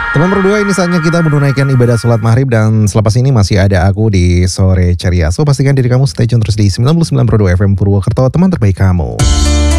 Teman berdua, ini saatnya kita menunaikan ibadah sholat maghrib dan selepas ini masih ada aku di Sore Ceria. So pastikan diri kamu stay tune terus di 99.2 FM Purwokerto, teman terbaik kamu.